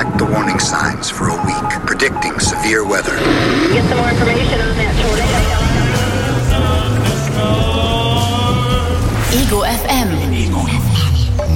checked the warning signs for a week, predicting severe weather. Get some more information on that tornado. Ego FM.